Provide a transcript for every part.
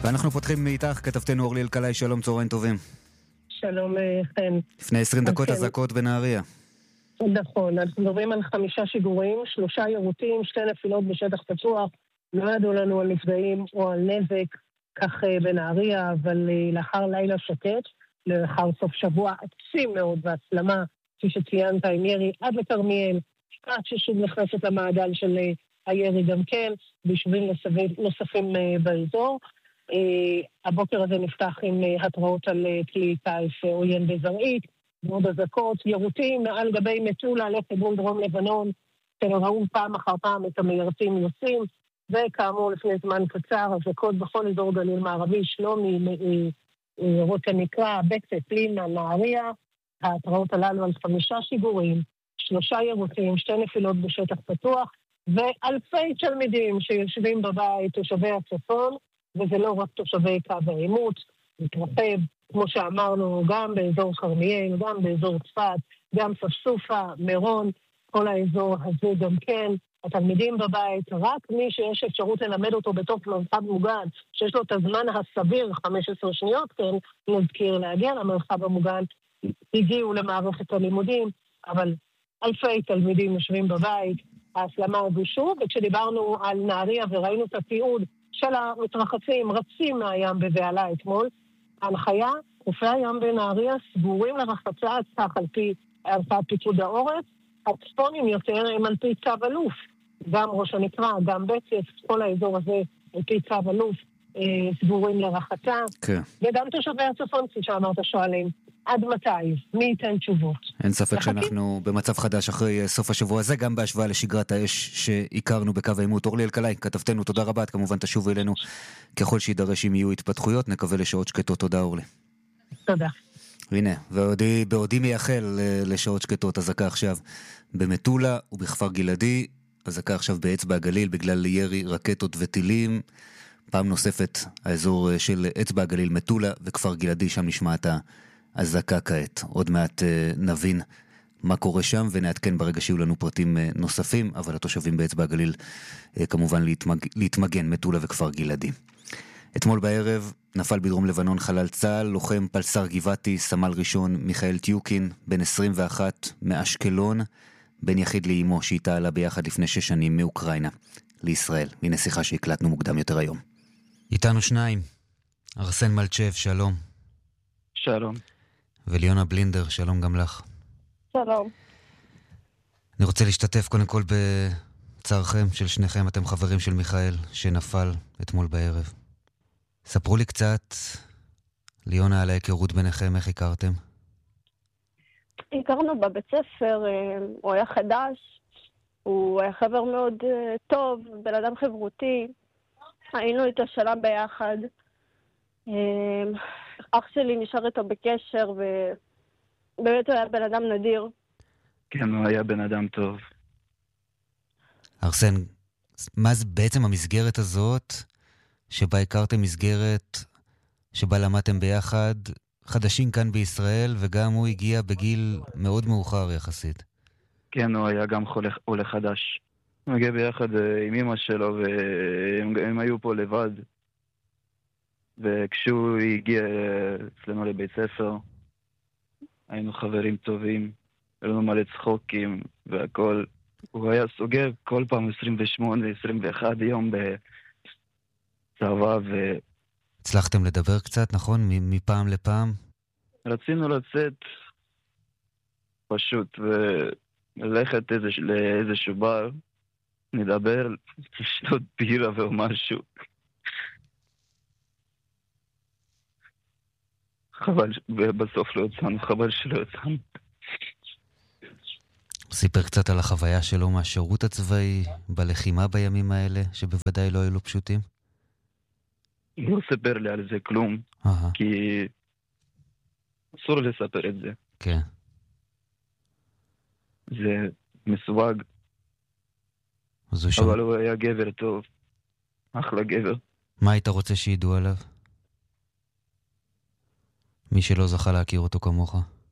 ואנחנו פותחים איתך, כתבתנו אורלי אלקלעי, שלום, צהריים טובים. שלום חן. לפני 20 דקות אזעקות בנהריה. נכון, אנחנו מדברים על 5 שיגורים, 3 יירוטים, 2 נפילות בשטח פתוח, לא ידעו לנו על נפגעים או על נזק, כך בנהריה, אבל לאחר לילה שקט, לאחר סוף שבוע עצים מאוד והסלמה, כפי שציינת עם ירי עד לכרמיאל, עד ששוב נכנסת למעגל של הירי גם כן, ביישובים נוספים באזור. הבוקר הזה נפתח עם התראות על כלי טיס עוין בזרעית, ועוד אזעקות, יירוטים מעל גבי מטולה לכיוון דרום לבנון, שראו פעם אחר פעם את המיירטים יוצאים, וכאמור לפני זמן קצר, אזעקות בכל אזור גליל מערבי, שלומי, רות הנקרא, בקצת, פלינה, נהריה, ההתראות הללו על 5 שיגורים, 3 יירוטים, 2 נפילות בשטח פתוח, ואלפי תלמידים שיושבים בבית, תושבי הצפון, וזה לא רק תושבי קו העימות, מתרחב, כמו שאמרנו, גם באזור כרמיאל, גם באזור צפת, גם ספסופה, מירון, כל האזור הזה גם כן. התלמידים בבית, רק מי שיש אפשרות ללמד אותו בתוך מרחב מוגן, שיש לו את הזמן הסביר, 15 שניות, כן, נזכיר להגיע למרחב המוגן, הגיעו למערכת הלימודים, אבל אלפי תלמידים יושבים בבית, ההסלמה הזו שוב, וכשדיברנו על נהריה וראינו את התיעוד של המתרחצים, רצים מהים בבעלה אתמול, ההנחיה, חופי הים בנהריה סגורים לרחצה כך על פי הרצאת פיקוד העורף, הצפונים יותר הם על פי צו אלוף, גם ראש הנקרא, גם בצף, כל האזור הזה על פי צו אלוף סגורים לרחצה, כן. וגם תושבי הצפון, כפי שאמרת, שואלים, עד מתי? מי ייתן תשובות? אין ספק שאנחנו במצב חדש אחרי סוף השבוע הזה, גם בהשוואה לשגרת האש שהכרנו בקו העימות. אורלי אלקלעי, כתבתנו, תודה רבה, את כמובן תשוב אלינו ככל שידרש אם יהיו התפתחויות, נקווה לשעות שקטות. תודה אורלי. תודה. הנה, בעודי מייחל לשעות שקטות, אזעקה עכשיו במטולה ובכפר גלעדי, אזעקה עכשיו באצבע הגליל בגלל ירי רקטות וטילים, פעם נוספת האזור של אצבע הגליל, מטולה וכפר גלעדי, שם נשמעת אזעקה כעת. עוד מעט נבין מה קורה שם ונעדכן ברגע שיהיו לנו פרטים נוספים, אבל התושבים באצבע הגליל כמובן להתמגן, מטולה וכפר גלעדי. אתמול בערב נפל בדרום לבנון חלל צה"ל, לוחם פלסר גבעתי, סמל ראשון מיכאל טיוקין, בן 21 מאשקלון, בן יחיד לאמו שאיתה עלה ביחד לפני 6 שנים מאוקראינה לישראל. הנה שיחה שהקלטנו מוקדם יותר היום. איתנו 2, ארסן מלצ'ב, שלום. שלום. וליונה בלינדר, שלום גם לך. שלום. אני רוצה להשתתף קודם כל בצערכם של שניכם, אתם חברים של מיכאל שנפל אתמול בערב. ספרו לי קצת, ליונה, על ההיכרות ביניכם, איך הכרתם? הכרנו בבית ספר, הוא היה חדש, הוא היה חבר מאוד טוב, בן אדם חברותי, היינו איתו שנה ביחד. אח שלי נשאר איתו בקשר, ובאמת הוא היה בן אדם נדיר. כן, הוא היה בן אדם טוב. ארסן, מה זה בעצם המסגרת הזאת שבה הכרתם, מסגרת שבה למדתם ביחד, חדשים כאן בישראל, וגם הוא הגיע בגיל מאוד מאוחר יחסית? כן, הוא היה גם עולה חדש. הוא הגיע ביחד עם אמא שלו, והם היו פה לבד. וכשהוא הגיע אצלנו לבית ספר, היינו חברים טובים, היו לנו מלא צחוקים והכל. הוא היה סוגר כל פעם 28-21 יום בצבא הצלחתם לדבר קצת, נכון? מפעם לפעם? רצינו לצאת פשוט וללכת לאיזשהו בר, נדבר, לשתות בירה או משהו. חבל, ובסוף לא יצאנו, חבל שלא יצאנו. סיפר קצת על החוויה שלו מהשירות הצבאי, בלחימה בימים האלה, שבוודאי לא היו לו פשוטים? לא ספר לי על זה כלום, כי אסור לספר את זה. כן. זה מסווג. אבל הוא היה גבר טוב, אחלה גבר. מה היית רוצה שידעו עליו? מי שלא זכה להכיר אותו כמוך?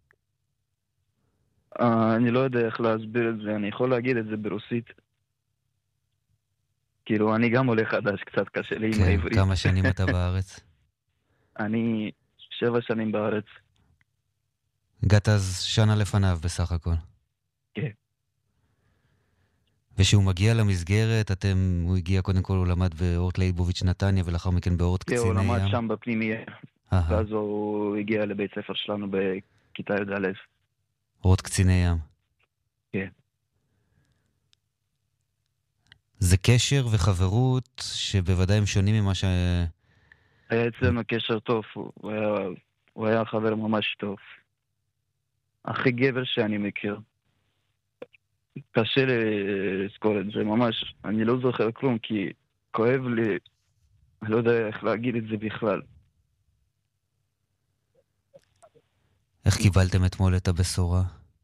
אני לא יודע איך להסביר את זה, אני יכול להגיד את זה ברוסית. כאילו, אני גם עולה חדש, קצת קשה לי עם העברית. כמה שנים אתה בארץ? אני 7 שנים בארץ. הגעת אז שנה לפניו בסך הכל. כן. ושהוא מגיע למסגרת, הוא הגיע קודם כל, הוא למד באורט ליבוביץ' נתניה, ולאחר מכן באורט קציני ים. הוא למד שם בפנימיה, ואז הוא הגיע לבית ספר שלנו בכיתה י"א. אורט קציני ים. כן. זה קשר וחברות שבוודאי הם שונים ממה היה אצלנו קשר טוב, הוא היה חבר ממש טוב. הכי גבר שאני מכיר. קשה לזכור את זה, ממש. אני לא זוכר כלום, כי כואב לי, אני לא יודע איך להגיד את זה בכלל. איך קיבלתם אתמול את הבשורה?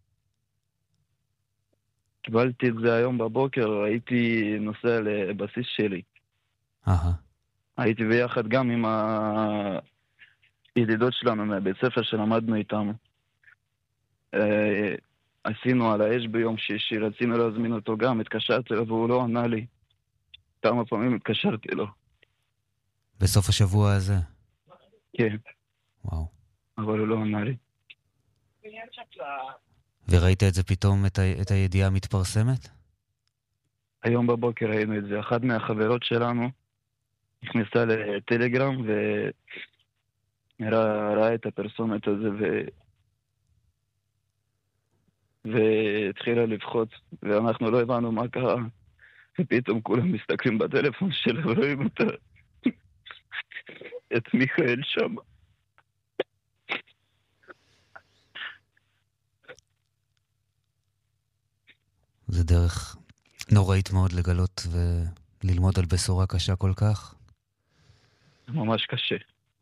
קיבלתי את זה היום בבוקר, הייתי נוסע לבסיס שלי. הייתי ביחד גם עם הידידות שלנו מהבית ספר שלמדנו איתם. עשינו על האש ביום שישי, רצינו להזמין אותו גם, התקשרתי לו והוא לא ענה לי. כמה פעמים התקשרתי לו. בסוף השבוע הזה? כן. וואו. אבל הוא לא ענה לי. וראית את זה פתאום, את הידיעה המתפרסמת? היום בבוקר ראינו את זה. אחת מהחברות שלנו נכנסה לטלגרם וראה את הפרסומת הזה והתחילה לבחוץ, ואנחנו לא הבנו מה קרה, ופתאום כולם מסתכלים בטלפון שלה ורואים אותה, את מיכאל שם. זה דרך נוראית מאוד לגלות וללמוד על בשורה קשה כל כך. ממש קשה.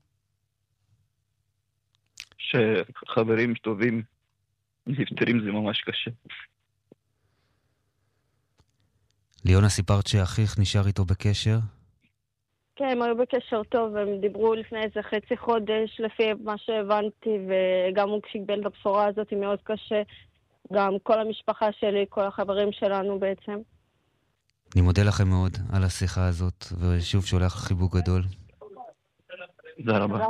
שחברים טובים נפטרים זה ממש קשה. ליונה, סיפרת שאחיך נשאר איתו בקשר? כן, הם היו בקשר טוב, הם דיברו לפני איזה חצי חודש, לפי מה שהבנתי, וגם הוא כשקיבל את הבשורה הזאת היא מאוד קשה. גם כל המשפחה שלי, כל החברים שלנו בעצם. אני מודה לכם מאוד על השיחה הזאת, ושוב שולח חיבוק גדול. תודה רבה.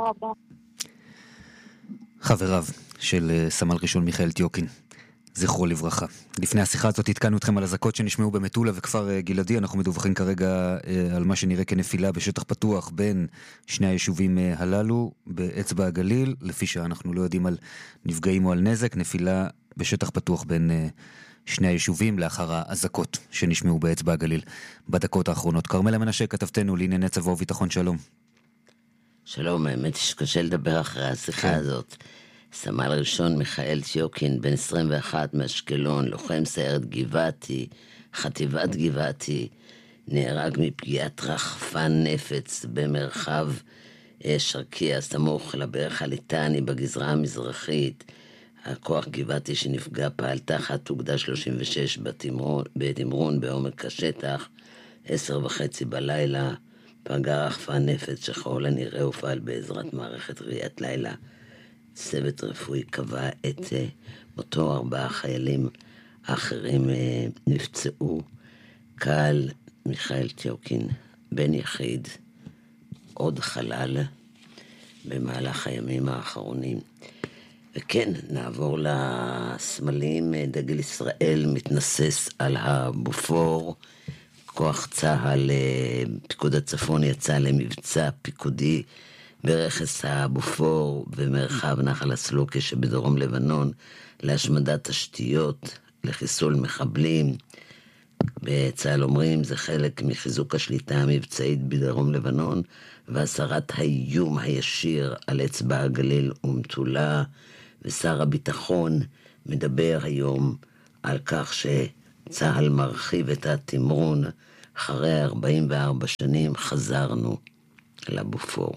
חבריו של סמל ראשון מיכאל טיוקין, זכרו לברכה. לפני השיחה הזאת התקנו אתכם על הזקות שנשמעו במטולה וכפר גלעדי. אנחנו מדווחים כרגע על מה שנראה כנפילה בשטח פתוח בין שני היישובים הללו באצבע הגליל, לפי שאנחנו לא יודעים על נפגעים או על נזק. נפילה בשטח פתוח בין שני היישובים לאחר הזקות שנשמעו באצבע הגליל בדקות האחרונות. כרמלה מנשה, כתבתנו לענייני צבא וביטחון, שלום. שלום, האמת שקשה לדבר אחרי השיחה הזאת. סמל ראשון מיכאל טיוקין, בן 21 מאשקלון, לוחם סיירת גבעתי, חטיבת גבעתי, נהרג מפגיעת רחפן נפץ במרחב שרקיה, סמוך לברך הליטני בגזרה המזרחית. הכוח גבעתי שנפגע פעל תחת אוגדה 36 בתמרון בעומק השטח. 10:30 בלילה פגע רחפן נפץ שככל הנראה הופעל בעזרת מערכת ראיית לילה. צוות רפואי קבע את אותו 4 חיילים האחרים נפצעו. קהל מיכאל טיוקין, בן יחיד, עוד חלל במהלך הימים האחרונים. וכן, נעבור לסמלים. דגל ישראל מתנסס על הבופור. כוח צהל, פיקוד הצפון יצא למבצע פיקודי ברכס הבופור במרחב נחל הסלוקה שבדרום לבנון להשמדת תשתיות, לחיסול מחבלים. בצהל אומרים זה חלק מחיזוק השליטה המבצעית בדרום לבנון והסרת האיום הישיר על אצבע הגליל ומטולה. ושר הביטחון מדבר היום על כך שצהל מרחיב את התמרון. אחרי 44 שנים חזרנו לבופור.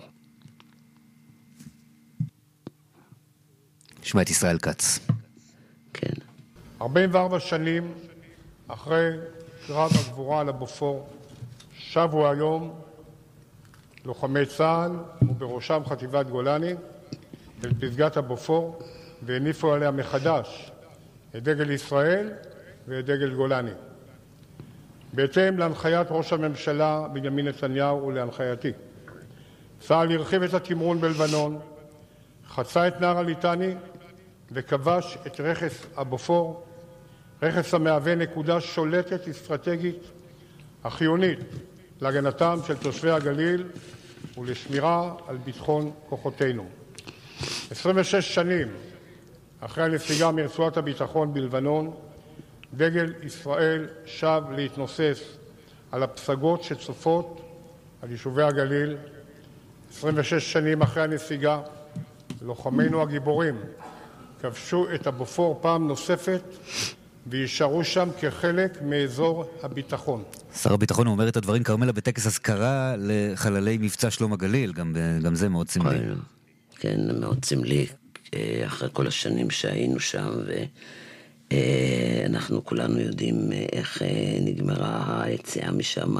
נשמע את ישראל כץ. כן. 44 שנים אחרי קרב הגבורה על הבופור, שבו היום לוחמי צה"ל ובראשם חטיבת גולני אל פסגת הבופור והניפו עליה מחדש את דגל ישראל ואת דגל גולני. בהתאם להנחיית ראש הממשלה בנימין נתניהו ולהנחייתי, צה"ל הרחיב את התמרון בלבנון, חצה את נהר הליטני וכבש את רכס הבופור, רכס המהווה נקודה שולטת אסטרטגית החיונית להגנתם של תושבי הגליל ולשמירה על ביטחון כוחותינו. 26 שנים אחרי הנסיגה מרצועת הביטחון בלבנון, דגל ישראל שב להתנוסס על הפסגות שצופות על יישובי הגליל. 26 שנים אחרי הנסיגה, לוחמינו הגיבורים כבשו את הבופור פעם נוספת וישארו שם כחלק מאזור הביטחון. שר הביטחון אומר את הדברים כרמלה בטקס אזכרה לחללי מבצע שלום הגליל, גם זה מאוד סמלי. כן, מאוד סמלי, אחרי כל השנים שהיינו שם, ואנחנו כולנו יודעים איך נגמרה היציאה משם,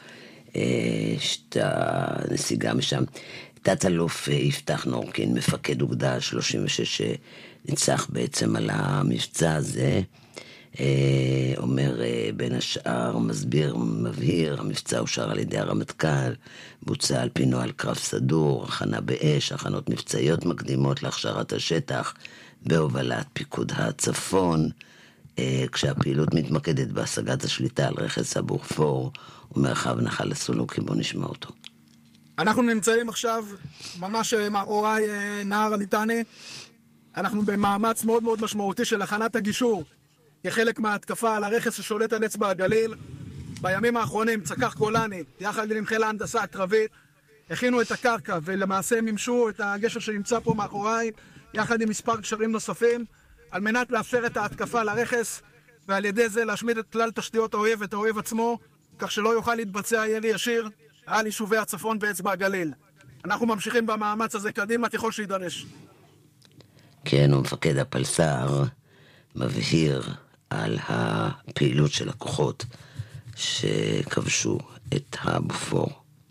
הנסיגה משם. תת-אלוף יפתח נורקין, מפקד אוגדה 36, שניצח בעצם על המבצע הזה, אומר בין השאר, מסביר, מבהיר, המבצע אושר על ידי הרמטכ"ל, בוצע על פי נוהל קרב סדור, הכנה באש, הכנות מבצעיות מקדימות להכשרת השטח, בהובלת פיקוד הצפון, כשהפעילות מתמקדת בהשגת השליטה על רכס הבופור ומרחב נחל הסולוקי. בוא נשמע אותו. אנחנו נמצאים עכשיו ממש מאחורי נהר הליטני. אנחנו במאמץ מאוד מאוד משמעותי של הכנת הגישור כחלק מההתקפה על הרכס ששולט על אצבע הגליל. בימים האחרונים צק"ח גולני יחד עם חיל ההנדסה הקרבית הכינו את הקרקע ולמעשה מימשו את הגשר שנמצא פה מאחורי יחד עם מספר קשרים נוספים על מנת לאפשר את ההתקפה לרכס ועל ידי זה להשמיד את כלל תשתיות האויב ואת האויב עצמו, כך שלא יוכל להתבצע ירי ישיר על יישובי הצפון באצבע הגליל. אנחנו ממשיכים במאמץ הזה קדימה ככל שידרש. כן, ומפקד הפלס"ר מבהיר על הפעילות של הכוחות שכבשו את הבופור.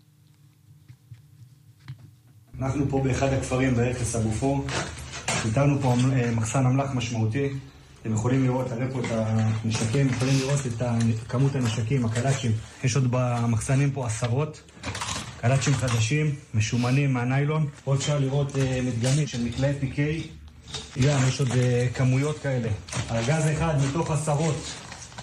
אנחנו פה באחד הכפרים ברכס הבופור, איתנו פה מחסן אמל"ח משמעותי. אתם יכולים לראות, הרי פה את הנשקים, יכולים לראות את כמות הנשקים, הקלאצ'ים. יש עוד במחסנים פה עשרות, קלאצ'ים חדשים, משומנים מהניילון. פה אפשר לראות מדגמים של מקלעי PK, גם יש עוד כמויות כאלה. ארגז אחד מתוך עשרות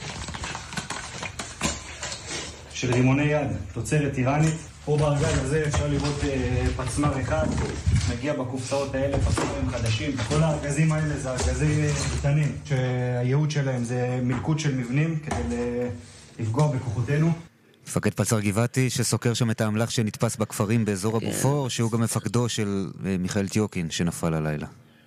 של רימוני יד, תוצרת איראנית. פה בארגז הזה אפשר לראות פצמר אחד, מגיע בקופסאות האלה, פצמרים חדשים. כל הארגזים האלה זה ארגזי קטנים, שהייעוד שלהם זה מלכוד של מבנים כדי לפגוע בכוחותינו. מפקד פלס"ר גבעתי שסוקר שם את האמל"ח שנתפס בכפרים באזור הבופור, שהוא גם מפקדו של מיכאל טיוקין שנפל הלילה.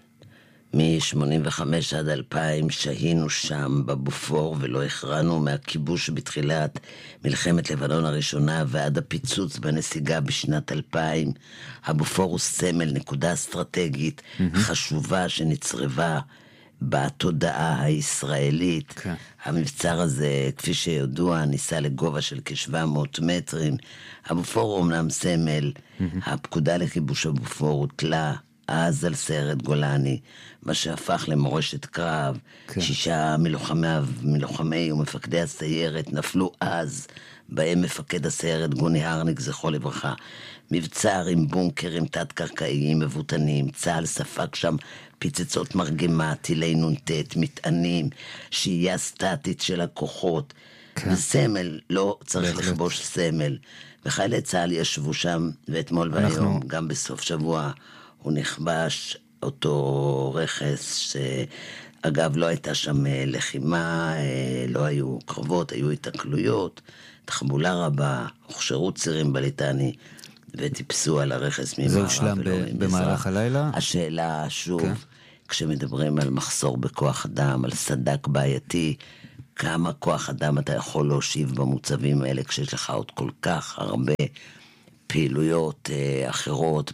מ-85 עד 2000 שהינו שם בבופור ולא הכרענו מהכיבוש בתחילת מלחמת לבנון הראשונה ועד הפיצוץ בנסיגה בשנת 2000. הבופור הוא סמל, נקודה אסטרטגית חשובה שנצרבה בתודעה הישראלית. כן. המבצר הזה, כפי שידוע, ניסה לגובה של כ-700 מטרים. הבופור הוא אומנם סמל. הפקודה לכיבוש הבופור הוטלה אז על סיירת גולני, מה שהפך למורשת קרב. כן. 6 מלוחמי ומפקדי הסיירת נפלו אז, בהם מפקד הסיירת גוני הרניק, זכרו לברכה. מבצר עם בונקרים תת-קרקעיים מבוטנים, צה"ל ספג שם פיצצות מרגמה, טילי נ"ט, מטענים, שהייה סטטית של הכוחות. כן. וסמל, לא צריך לכבוש סמל. וחיילי צה"ל ישבו שם, ואתמול והיום, גם בסוף שבוע, הוא נכבש אותו רכס, שאגב לא הייתה שם לחימה, לא היו קרבות, היו התקלויות, תחבולה רבה, הוכשרו צירים בליטני, וטיפסו על הרכס ממערב. זה הושלם במהלך הלילה? השאלה שוב, כשמדברים על מחסור בכוח אדם, על סדק בעייתי, כמה כוח אדם אתה יכול להושיב במוצבים האלה, כשיש לך עוד כל כך הרבה פעילויות אחרות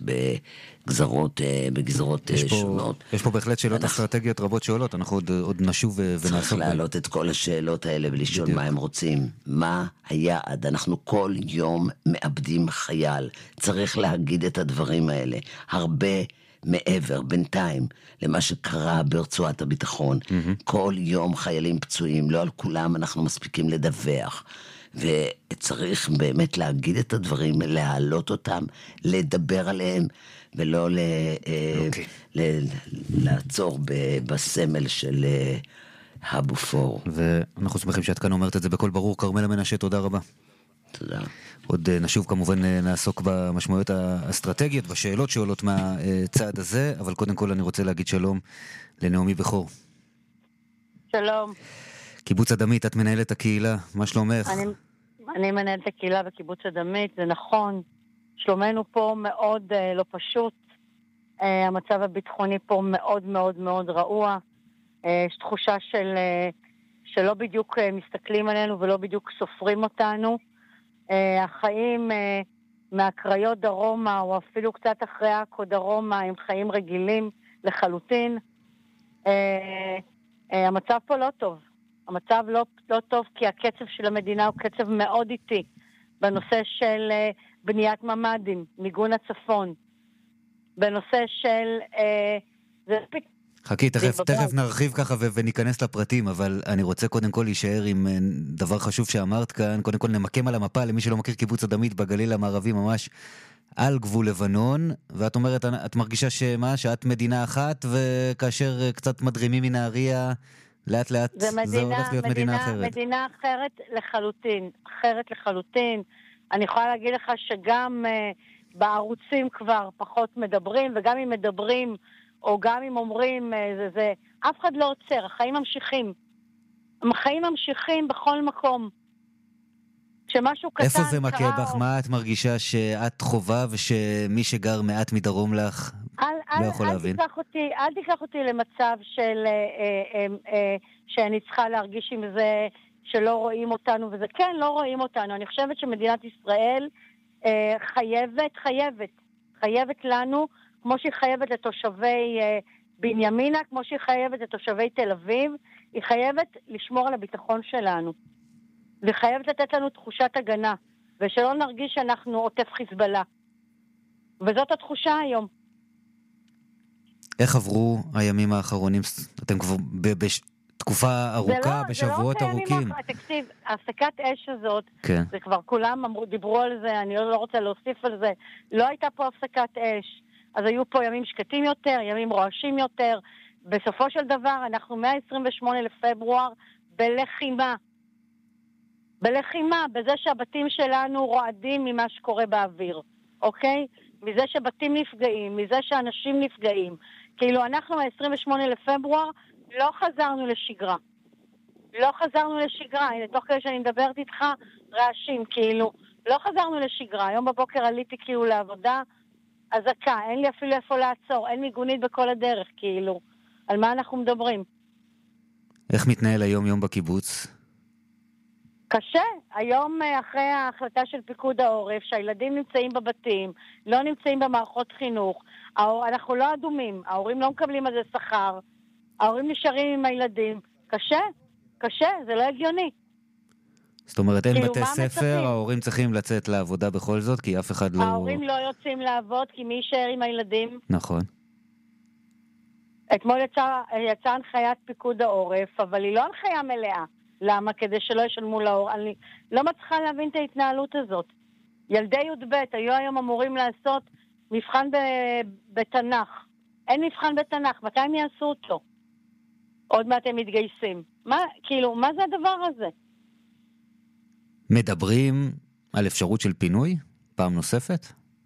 בגזרות שונות. יש פה בהחלט שאלות אסטרטגיות רבות שעולות, אנחנו עוד נשוב ונעסוק. צריך להעלות את כל השאלות האלה ולשאול מה הם רוצים. מה היעד? אנחנו כל יום מאבדים חייל. צריך להגיד את הדברים האלה. הרבה מעבר, בינתיים, למה שקרה ברצועת הביטחון. כל יום חיילים פצועים, לא על כולם אנחנו מספיקים לדווח. וצריך באמת להגיד את הדברים, להעלות אותם, לדבר עליהם, ולא לעצור בסמל של הבופור. ואנחנו שמחים שאת כאן אומרת את זה בכל ברור. כרמלה מנשה, תודה רבה. תודה. עוד נשוב כמובן נעסוק במשמעויות האסטרטגיות, בשאלות שעולות מהצעד הזה, אבל קודם כל אני רוצה להגיד שלום לנעמי בכור. שלום. קיבוץ אדמית, את מנהלת הקהילה, מה שלומך? אני מנהלת הקהילה בקיבוץ אדמית, זה נכון. שלומנו פה מאוד לא פשוט. המצב הביטחוני פה מאוד מאוד מאוד רעוע. יש תחושה שלא בדיוק מסתכלים עלינו ולא בדיוק סופרים אותנו. החיים מהקריות דרומה, או אפילו קצת אחרי עכו דרומה, הם חיים רגילים לחלוטין. המצב פה לא טוב. המצב לא טוב כי הקצב של המדינה הוא קצב מאוד איטי. בנושא של בניית ממ"דים, מיגון הצפון. בנושא של... חכי, תכף נרחיב ככה וניכנס לפרטים, אבל אני רוצה קודם כל להישאר עם דבר חשוב שאמרת כאן. קודם כל נמקם על המפה, למי שלא מכיר, קיבוץ אדמית בגליל המערבי, ממש על גבול לבנון, ואת אומרת, את מרגישה שאת מדינה אחת, וכאשר קצת מדרימים מנהריה, לאט לאט זה הולך להיות מדינה אחרת. מדינה אחרת לחלוטין. אני יכולה להגיד לך שגם בערוצים כבר פחות מדברים, וגם אם מדברים, או גם אם אומרים, אף אחד לא עוצר, החיים ממשיכים. החיים ממשיכים בכל מקום. כשמשהו קטן... איפה זה מכה בך? מה את מרגישה שאת חובה, ושמי שגר מעט מדרום לך לא יכול להבין? אל תיקח אותי למצב שאני צריכה להרגיש עם זה שלא רואים אותנו, וזה כן, לא רואים אותנו. אני חושבת שמדינת ישראל חייבת לנו, כמו שהיא חייבת לתושבי בנימינה, כמו שהיא חייבת לתושבי תל אביב, היא חייבת לשמור על הביטחון שלנו. והיא חייבת לתת לנו תחושת הגנה, ושלא נרגיש שאנחנו עוטף חיזבאללה. וזאת התחושה היום. איך עברו הימים האחרונים? אתם כבר בתקופה ארוכה, בשבועות ארוכים. תקשיב, הפסקת אש הזאת, זה כבר כולם דיברו על זה, אני לא רוצה להוסיף על זה, לא הייתה פה הפסקת אש. אז היו פה ימים שקטים יותר, ימים רועשים יותר. בסופו של דבר, אנחנו 128 לפברואר בלחימה, בזה שהבתים שלנו רועדים ממה שקורה באוויר, אוקיי? מזה שבתים נפגעים, מזה שאנשים נפגעים. כאילו, אנחנו ב-28 לפברואר לא חזרנו לשגרה. הנה, תוך כדי שאני מדברת איתך, רעשים, כאילו, לא חזרנו לשגרה. היום בבוקר עליתי כאילו לעבודה, אזעקה, אין לי אפילו איפה לעצור, אין מיגונית בכל הדרך, כאילו. על מה אנחנו מדברים? איך מתנהל היום בקיבוץ? קשה. היום אחרי ההחלטה של פיקוד העורף, שהילדים נמצאים בבתים, לא נמצאים במערכות חינוך, אנחנו לא אדומים, ההורים לא מקבלים על זה שכר, ההורים נשארים עם הילדים. קשה, זה לא הגיוני. זאת אומרת, אין בתי ספר, ההורים צריכים לצאת לעבודה בכל זאת, כי אף אחד לא... ההורים לא יוצאים לעבוד, כי מי יישאר עם הילדים? נכון. אתמול יצאה הנחיית פיקוד העורף, אבל היא לא הנחיה מלאה. למה? כדי שלא ישלמו להור. אני לא מצליחה להבין את ההתנהלות הזאת. ילדי י"ב היו היום אמורים לעשות מבחן בתנ"ך. אין מבחן בתנ"ך, מתי הם יעשו אותו? עוד מעט הם מתגייסים. מה זה הדבר הזה? מדברים על אפשרות של פינוי? פעם נוספת?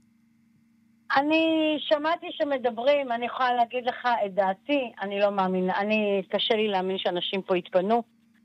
אני שמעתי שמדברים, אני יכולה להגיד לך את דעתי, אני לא מאמינה, קשה לי להאמין שאנשים פה יתפנו.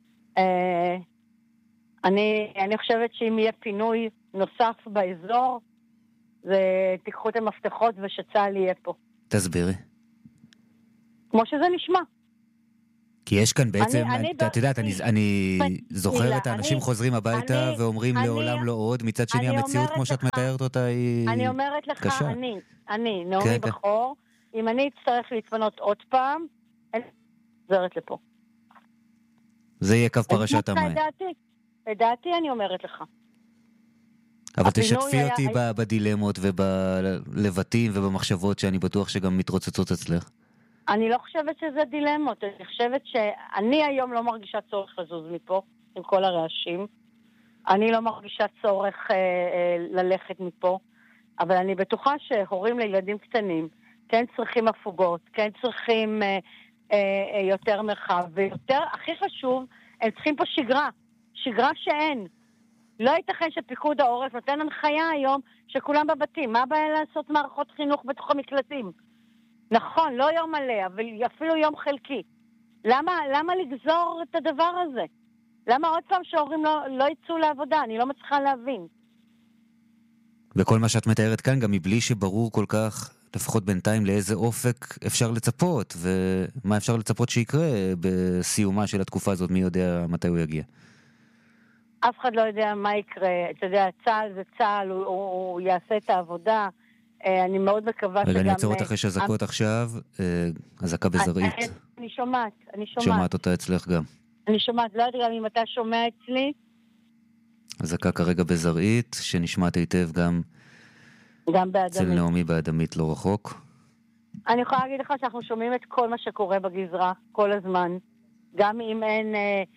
אני חושבת שאם יהיה פינוי נוסף באזור, תיקחו את המפתחות ושצה"ל יהיה פה. תסבירי. כמו שזה נשמע. כי יש כאן בעצם, את יודעת, אני זוכר את האנשים חוזרים הביתה ואומרים לעולם לא עוד, מצד שני המציאות כמו שאת מתארת אותה היא קשה. אני אומרת לך, אני, נעמי בכור, אם אני אצטרך להתפנות עוד פעם, אני חוזרת לפה. זה יהיה קו פרשת המים. לדעתי אני אומרת לך. אבל תשתפי אותי בדילמות ובלבטים ובמחשבות שאני בטוח שגם מתרוצצות אצלך. אני לא חושבת שזה דילמות, אני חושבת שאני היום לא מרגישה צורך לזוז מפה, עם כל הרעשים. אני לא מרגישה צורך ללכת מפה, אבל אני בטוחה שהורים לילדים קטנים כן צריכים הפוגות, כן צריכים יותר מרחב, ויותר, הכי חשוב, הם צריכים פה שגרה שאין. לא ייתכן שפיקוד העורף נותן הנחיה היום שכולם בבתים. מה הבעיה לעשות מערכות חינוך בתוך המקלטים? נכון, לא יום מלא, אבל אפילו יום חלקי. למה לגזור את הדבר הזה? למה עוד פעם שההורים לא יצאו לעבודה? אני לא מצליחה להבין. וכל מה שאת מתארת כאן, גם מבלי שברור כל כך, לפחות בינתיים, לאיזה אופק אפשר לצפות, ומה אפשר לצפות שיקרה בסיומה של התקופה הזאת, מי יודע מתי הוא יגיע. אף אחד לא יודע מה יקרה. אתה יודע, צה"ל זה צה"ל, הוא יעשה את העבודה. אני מאוד מקווה שגם... רגע, אני אעצור אותך, יש אזעקות עכשיו, אזעקה בזרעית. אני שומעת. שומעת אותה אצלך גם. אני שומעת, לא יודעת גם אם אתה שומע אצלי. אזעקה כרגע בזרעית, שנשמעת היטב גם אצל נעמי באדמית לא רחוק. אני יכולה להגיד לך שאנחנו שומעים את כל מה שקורה בגזרה, כל הזמן. גם אם אין...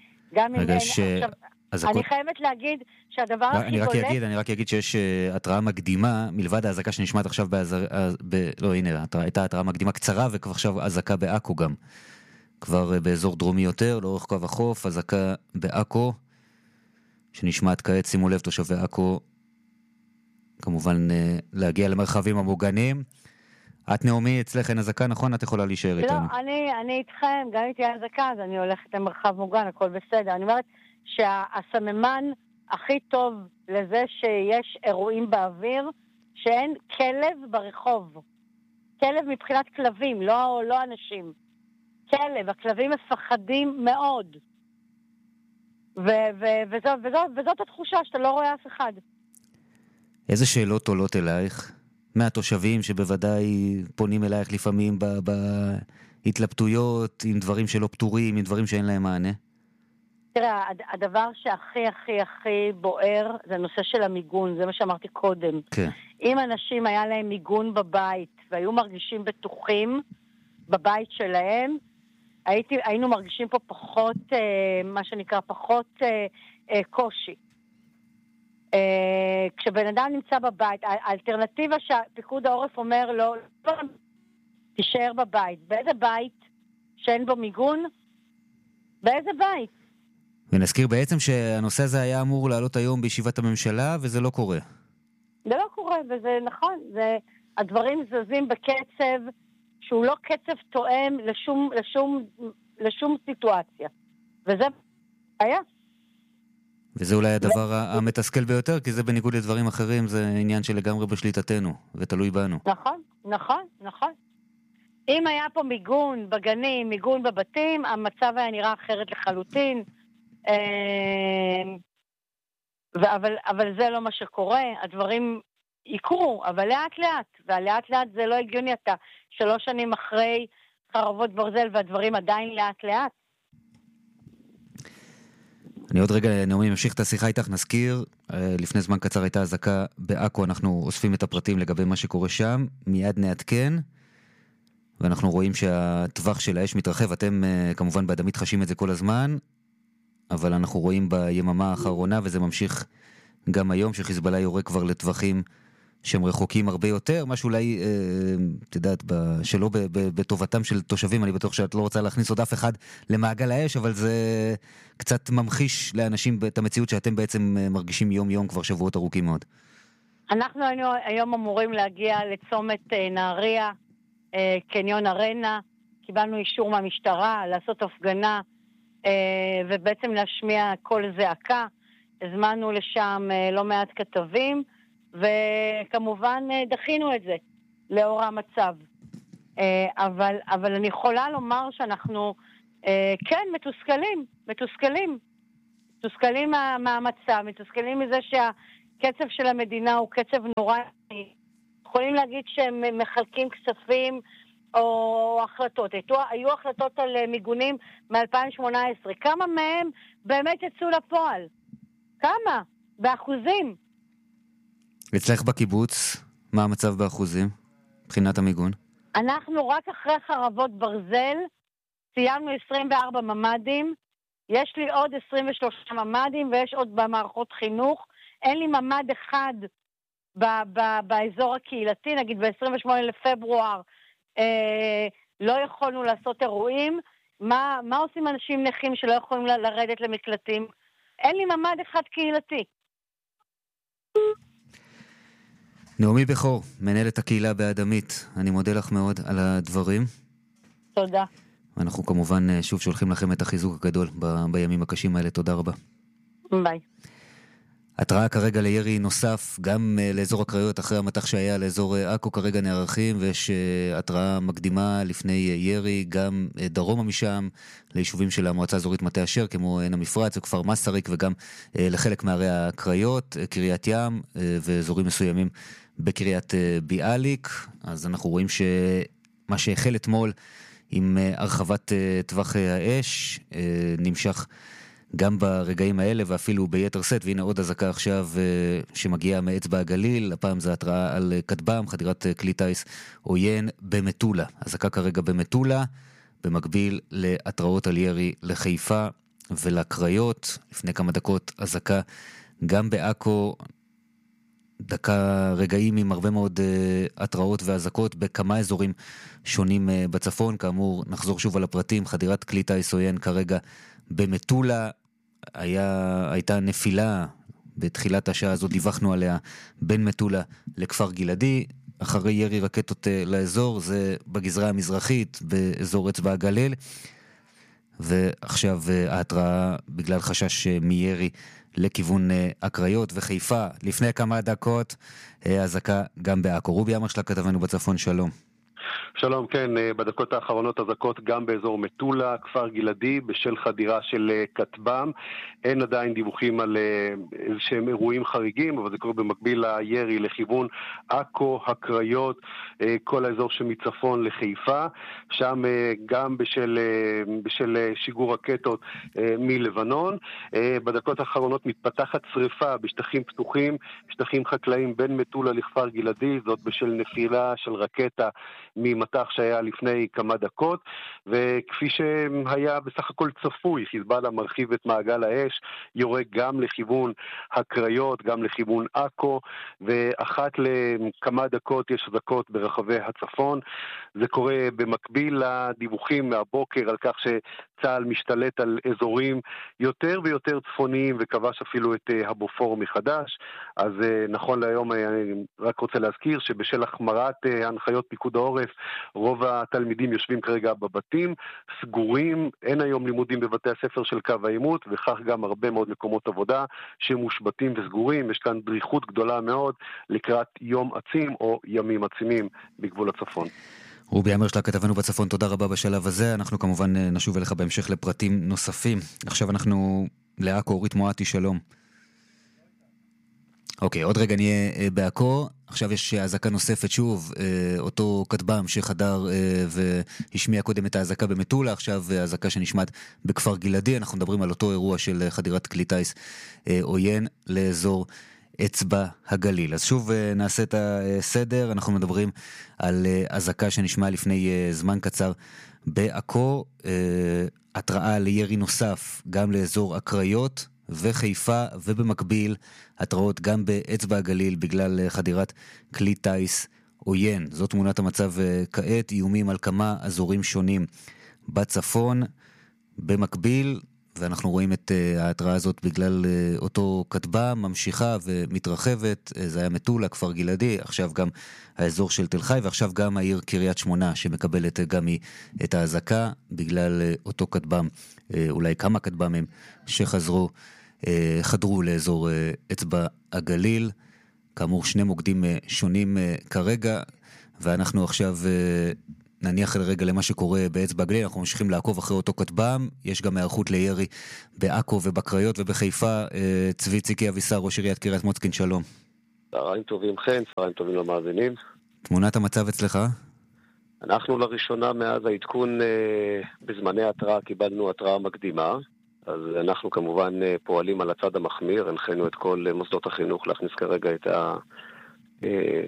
אני חייבת להגיד שהדבר הכי בולט... אני רק אגיד שיש התראה מקדימה, מלבד ההזעקה שנשמעת עכשיו לא, הנה, הייתה התראה מקדימה קצרה, וכבר עכשיו הזעקה בעכו גם. כבר באזור דרומי יותר, לאורך קו החוף, הזעקה בעכו, שנשמעת כעת, שימו לב, תושבי עכו, כמובן להגיע למרחבים המוגנים. את נעמי, אצלך אין הזעקה, נכון? את יכולה להישאר איתנו. לא, אני איתכם, גם איתי הזעקה, אז אני הולכת למרחב מוגן, הכל בסדר. אני אומרת שהסממן הכי טוב לזה שיש אירועים באוויר, שאין כלב ברחוב. כלב מבחינת כלבים, לא אנשים. כלב, הכלבים מפחדים מאוד. וזאת התחושה שאתה לא רואה אף אחד. איזה שאלות עולות אלייך? מהתושבים שבוודאי פונים אלייך לפעמים בהתלבטויות, עם דברים שלא פתורים, עם דברים שאין להם מענה? תראה, הדבר שהכי הכי הכי בוער זה הנושא של המיגון, זה מה שאמרתי קודם. כן. אם אנשים היה להם מיגון בבית והיו מרגישים בטוחים בבית שלהם, היינו מרגישים פה פחות, מה שנקרא, פחות קושי. כשבן אדם נמצא בבית, האלטרנטיבה שפיקוד העורף אומר לו, תישאר בבית. באיזה בית שאין בו מיגון? באיזה בית? ונזכיר בעצם שהנושא הזה היה אמור לעלות היום בישיבת הממשלה, וזה לא קורה. זה לא קורה, וזה נכון. הדברים זזים בקצב שהוא לא קצב תואם לשום סיטואציה. וזה היה. וזה אולי הדבר המתסכל ביותר, כי זה בניגוד לדברים אחרים, זה עניין שלגמרי בשליטתנו, ותלוי בנו. נכון. אם היה פה מיגון בגנים, מיגון בבתים, המצב היה נראה אחרת לחלוטין. אבל זה לא מה שקורה, הדברים יקרו, אבל לאט לאט, והלאט לאט זה לא הגיוני, אתה 3 שנים אחרי חרבות ברזל והדברים עדיין לאט לאט. אני עוד רגע, נעמי, ממשיך את השיחה איתך, נזכיר, לפני זמן קצר הייתה הזעקה בעכו, אנחנו אוספים את הפרטים לגבי מה שקורה שם, מיד נעדכן, ואנחנו רואים שהטווח של האש מתרחב, אתם כמובן באדמית חשים את זה כל הזמן, אבל אנחנו רואים ביממה האחרונה, וזה ממשיך גם היום, שחיזבאללה יורה כבר לטווחים שהם רחוקים הרבה יותר, משהו אולי, תדעת, שלא בטובתם של תושבים, אני בטוח שאת לא רוצה להכניס עוד אף אחד למעגל האש, אבל זה קצת ממחיש לאנשים את המציאות שאתם בעצם מרגישים יום-יום כבר שבועות ארוכים מאוד. אנחנו היום אמורים להגיע לצומת נהריה, קניון ארנה, קיבלנו אישור מהמשטרה לעשות הפגנה, ובעצם להשמיע קול זעקה. הזמנו לשם לא מעט כתבים, וכמובן דחינו את זה לאור המצב. אבל אני יכולה לומר שאנחנו כן מתוסכלים מהמצב, מתוסכלים מזה שהקצב של המדינה הוא קצב נורא. יכולים להגיד שהם מחלקים כספים או החלטות. היו החלטות על מיגונים מ-2018. כמה מהם באמת יצאו לפועל? כמה? באחוזים. אצלך בקיבוץ, מה המצב באחוזים? מבחינת המיגון? אנחנו רק אחרי חרבות ברזל, סיימנו 24 ממדים, יש לי עוד 23 ממדים ויש עוד במערכות חינוך. אין לי ממד אחד באזור הקהילתי, נגיד ב-28 לפברואר לא יכולנו לעשות אירועים. מה עושים אנשים נכים שלא יכולים לרדת למקלטים? אין לי ממד אחד קהילתי. נעמי בכור, מנהלת הקהילה באדמית, אני מודה לך מאוד על הדברים. תודה. אנחנו כמובן שוב שולחים לכם את החיזוק הגדול בימים הקשים האלה. תודה רבה. ביי. התראה כרגע לירי נוסף, גם לאזור הקריות אחרי המתח שהיה לאזור עכו כרגע נערכים, ויש התראה מקדימה לפני ירי, גם דרומה משם, ליישובים של המועצה האזורית מטה אשר, כמו עין המפרץ וכפר מסריק, וגם לחלק מערי הקריות, קריית ים, ואזורים מסוימים בקריית ביאליק. אז אנחנו רואים שמה שהחל אתמול עם הרחבת טווח האש, נמשך גם ברגעים האלה ואפילו ביתר סט. והנה עוד אזעקה עכשיו שמגיעה מאצבע הגליל, הפעם זה התראה על כטב"ם, חדירת כלי טיס עוין במטולה. אזעקה כרגע במטולה, במקביל להתראות על ירי לחיפה ולקריות. לפני כמה דקות אזעקה גם בעכו, רגעים עם הרבה מאוד התראות והזקות בכמה אזורים שונים בצפון. כאמור, נחזור שוב על הפרטים, חדירת כלי טיס עוין כרגע במטולה, הייתה נפילה בתחילת השעה הזאת, דיווחנו עליה, בין מטולה לכפר גלעדי, אחרי ירי רקטות לאזור, זה בגזרה המזרחית, באזור אצבע הגליל, ועכשיו ההתראה בגלל חשש מירי לכיוון הקריות וחיפה. לפני כמה דקות, אזעקה גם בעכו. רובי עמר שלה כתבנו בצפון, שלום. שלום, כן, בדקות האחרונות אזעקות גם באזור מטולה, כפר גלעדי, בשל חדירה של כטב"ם. אין עדיין דיווחים על איזשהם אירועים חריגים, אבל זה קורה במקביל לירי לכיוון עכו, הקריות, כל האזור שמצפון לחיפה. שם גם בשל שיגור רקטות מלבנון. בדקות האחרונות מתפתחת שריפה בשטחים פתוחים, שטחים חקלאיים בין מטולה לכפר גלעדי, זאת בשל נפילה של רקטה ממטח שהיה לפני כמה דקות, וכפי שהיה בסך הכל צפוי, חיזבאללה מרחיב את מעגל האש, יורה גם לכיוון הקריות, גם לכיוון עכו, ואחת לכמה דקות יש אזעקות ברחבי הצפון. זה קורה במקביל לדיווחים מהבוקר על כך שצה"ל משתלט על אזורים יותר ויותר צפוניים, וכבש אפילו את הבופור מחדש. אז נכון להיום אני רק רוצה להזכיר שבשל החמרת הנחיות פיקוד העורף, רוב התלמידים יושבים כרגע בבתים, סגורים, אין היום לימודים בבתי הספר של קו העימות, וכך גם הרבה מאוד מקומות עבודה שמושבתים וסגורים. יש כאן דריכות גדולה מאוד לקראת יום עצים או ימים עצימים בגבול הצפון. רובי עמר שלה כתבנו בצפון, תודה רבה בשלב הזה. אנחנו כמובן נשוב אליך בהמשך לפרטים נוספים. עכשיו אנחנו לעכו, אורית מואטי, שלום. אוקיי, עוד רגע נהיה בעכו. עכשיו יש אזעקה נוספת שוב, אותו כטב"ם שחדר והשמיע קודם את האזעקה במטולה, עכשיו האזעקה שנשמעת בכפר גלעדי. אנחנו מדברים על אותו אירוע של חדירת כלי טיס עוין לאזור אצבע הגליל. אז שוב נעשה את הסדר, אנחנו מדברים על אזעקה שנשמע לפני זמן קצר בעכו, התראה לירי נוסף גם לאזור הקריות וחיפה, ובמקביל התראות גם באצבע הגליל בגלל חדירת כלי טיס עוין. זאת תמונת המצב כעת, איומים על כמה אזורים שונים בצפון במקביל, ואנחנו רואים את ההתראה הזאת בגלל אותו כטב"ם ממשיכה ומתרחבת. זה היה מטולה, כפר גלעדי, עכשיו גם האזור של תל חי, ועכשיו גם העיר קריית שמונה שמקבלת גם היא את האזעקה בגלל אותו כטב"ם, אולי כמה כטב"מים חדרו לאזור אצבע הגליל. כאמור שני מוקדים שונים כרגע, ואנחנו עכשיו נניח לרגע למה שקורה באצבע הגליל. אנחנו ממשיכים לעקוב אחרי אותו כטב"ם, יש גם הערכות לירי בעכו ובקריות ובחיפה. צבי ציקי אבישר, ראש עיריית קריית מוצקין, שלום. צהריים טובים חן, צהריים טובים למאזינים. תמונת המצב אצלך? אנחנו לראשונה מאז העדכון בזמני התראה קיבלנו התראה מקדימה, אז אנחנו כמובן פועלים על הצד המחמיר, הנחינו את כל מוסדות החינוך להכניס כרגע את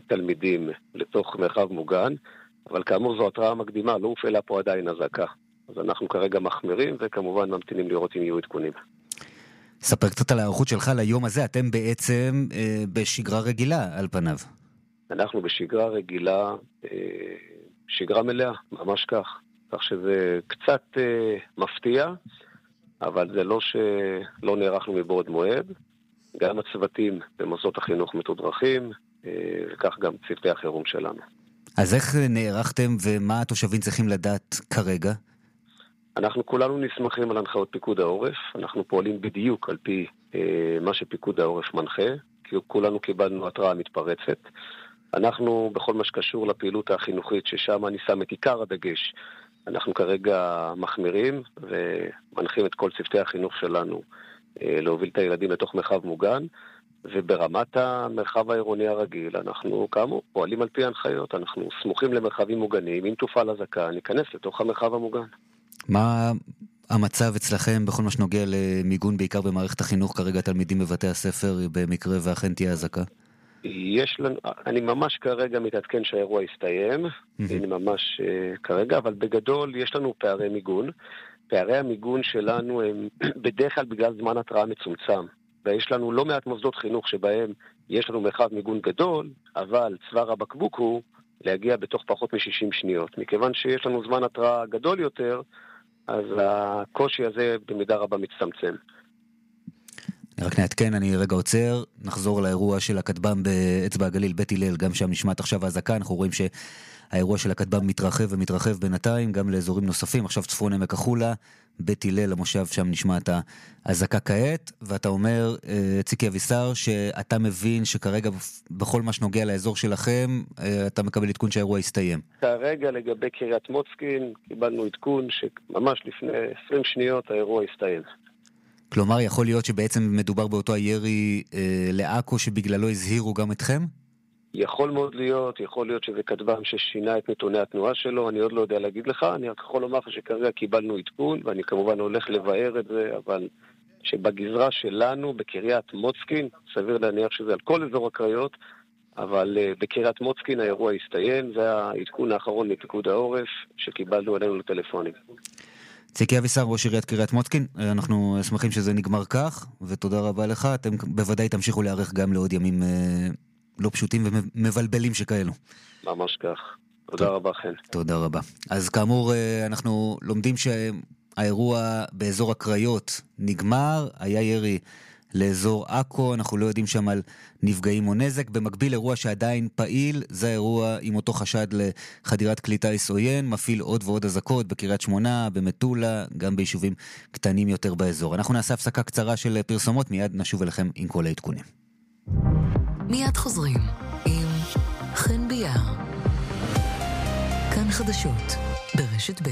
התלמידים לתוך מרחב מוגן, אבל כאמור זו התראה מקדימה, לא הופעלה פה עדיין אזעקה. אז אנחנו כרגע מחמירים, וכמובן ממתינים לראות אם יהיו עדכונים. ספר קצת על הערכות שלך ליום הזה, אתם בעצם בשגרה רגילה על פניו. אנחנו בשגרה רגילה, שגרה מלאה, ממש כך. כך שזה קצת מפתיע, אבל זה לא שלא נערכנו מבעוד מועד. גם הצוותים במוסדות החינוך מתודרכים, וכך גם צוותי החירום שלנו. אז איך נערכתם ומה התושבים צריכים לדעת כרגע? אנחנו כולנו נסמכים על הנחיות פיקוד העורף. אנחנו פועלים בדיוק על פי מה שפיקוד העורף מנחה, כי כולנו קיבלנו התראה מתפרצת. אנחנו בכל מה שקשור לפעילות החינוכית, ששם אני שם את עיקר הדגש, אנחנו כרגע מחמירים ומנחים את כל צוותי החינוך שלנו להוביל את הילדים לתוך מרחב מוגן, וברמת המרחב העירוני הרגיל אנחנו כאמור פועלים על פי ההנחיות, אנחנו סמוכים למרחבים מוגנים, אם תופעל אזעקה ניכנס לתוך המרחב המוגן. מה המצב אצלכם בכל מה שנוגע למיגון, בעיקר במערכת החינוך, כרגע תלמידים בבתי הספר במקרה ואכן תהיה אזעקה? אני ממש כרגע מתעדכן שהאירוע יסתיים, אני ממש כרגע, אבל בגדול יש לנו פערי מיגון. פערי המיגון שלנו הם בדרך כלל בגלל זמן התראה מצומצם, ויש לנו לא מעט מוסדות חינוך שבהם יש לנו מרחב מיגון גדול, אבל צוואר הבקבוק הוא להגיע בתוך פחות מ-60 שניות. מכיוון שיש לנו זמן התראה גדול יותר, אז הקושי הזה במידה רבה מצטמצם. רק נעדכן, אני רגע עוצר, נחזור לאירוע של הכטב"ם באצבע הגליל, בית הלל, גם שם נשמעת עכשיו האזעקה, אנחנו רואים שהאירוע של הכטב"ם מתרחב ומתרחב בינתיים, גם לאזורים נוספים, עכשיו צפון עמק החולה, בית הלל, המושב, שם נשמעת האזעקה כעת, ואתה אומר, ציקי אבישר, שאתה מבין שכרגע בכל מה שנוגע לאזור שלכם, אתה מקבל עדכון שהאירוע יסתיים. כרגע לגבי קריית מוצקין, קיבלנו עדכון שממש לפני 20 שניות האירוע יסתיים. כלומר, יכול להיות שבעצם מדובר באותו הירי לעכו שבגללו הזהירו גם אתכם? יכול מאוד להיות, יכול להיות שזה כטב"ם ששינה את נתוני התנועה שלו, אני עוד לא יודע להגיד לך, אני רק יכול לומר שכרגע קיבלנו עדכון, ואני כמובן הולך לבאר את זה, אבל שבגזרה שלנו, בקריית מוצקין, סביר להניח שזה על כל אזור הקריות, אבל בקריית מוצקין האירוע הסתיים, זה העדכון האחרון מפיקוד העורף שקיבלנו עלינו לטלפונים. ציקי אבישר, ראש עיריית קריית מוצקין, אנחנו שמחים שזה נגמר כך, ותודה רבה לך, אתם בוודאי תמשיכו להיערך גם לעוד ימים לא פשוטים ומבלבלים שכאלו. ממש כך. תודה רבה, חן. תודה רבה. אז כאמור, אנחנו לומדים שהאירוע באזור הקריות נגמר, היה ירי לאזור עכו, אנחנו לא יודעים שם על נפגעים או נזק. במקביל אירוע שעדיין פעיל, זה האירוע עם אותו חשד לחדירת כלי טיס עוין, מפעיל עוד ועוד אזעקות בקריית שמונה, במטולה, גם ביישובים קטנים יותר באזור. אנחנו נעשה הפסקה קצרה של פרסומות, מיד נשוב אליכם עם כל העדכונים. מיד חוזרים עם חן ביאר. כאן חדשות ברשת ב'.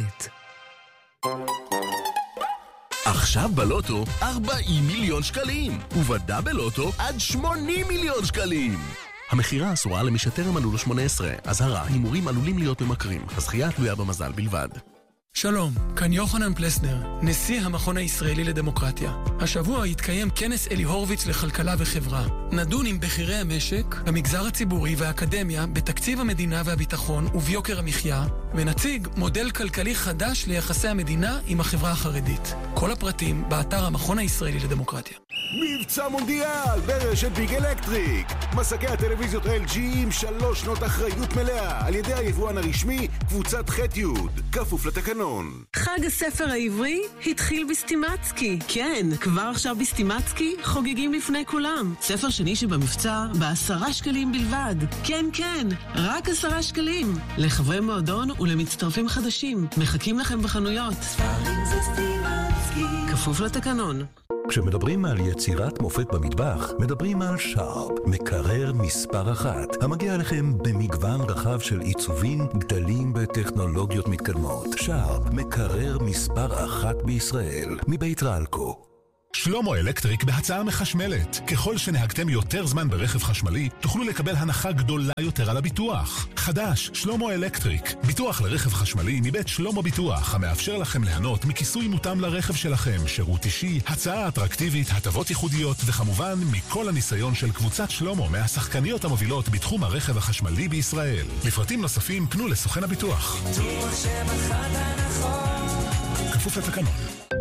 עכשיו בלוטו 40 מיליון שקלים, ובדאבל לוטו עד 80 מיליון שקלים. המחירה אסורה למי שטרם מלאו לו 18. אזהרה, הימורים עלולים להיות ממכרים. הזכייה תלויה במזל בלבד. שלום, כאן יוחנן פלסנר, נשיא המכון הישראלי לדמוקרטיה. השבוע יתקיים כנס אלי הורביץ לכלכלה וחברה. נדון עם בכירי המשק, המגזר הציבורי והאקדמיה בתקציב המדינה והביטחון וביוקר המחיה, ונציג מודל כלכלי חדש ליחסי המדינה עם החברה החרדית. כל הפרטים באתר המכון הישראלי לדמוקרטיה. מבצע מונדיאל ברשת ביג אלקטריק. מסקי הטלוויזיות LG עם 3 שנות אחריות מלאה על ידי היבואן הרשמי קבוצת ח'-י' כפוף לתקנון. חג הספר העברי התחיל בסטימצקי. כן, כבר עכשיו בסטימצקי חוגגים לפני כולם. ספר שני שבמבצע ב10 שקלים בלבד. כן, כן, רק 10 שקלים. לחברי מועדון ולמצטרפים חדשים. מחכים לכם בחנויות. ספרים זה סטימצקי. כפוף לתקנון. כשמדברים על יצירת מופת במטבח, מדברים על שרפ, מקרר מספר 1, המגיע לכם במגוון רחב של עיצובים גדלים בטכנולוגיות מתקדמות. שרפ, מקרר מספר 1 בישראל, מבית רלקו. שלמה אלקטריק בהצעה מחשמלת. ככל שנהגתם יותר זמן ברכב חשמלי, תוכלו לקבל הנחה גדולה יותר על הביטוח. חדש, שלמה אלקטריק. ביטוח לרכב חשמלי מבית שלמה ביטוח, המאפשר לכם ליהנות מכיסוי מותאם לרכב שלכם, שירות אישי, הצעה אטרקטיבית, הטבות ייחודיות, וכמובן מכל הניסיון של קבוצת שלמה מהשחקניות המובילות בתחום הרכב החשמלי בישראל. לפרטים נוספים פנו לסוכן הביטוח. בטוח שמחת הנכון כפוף לתקנון.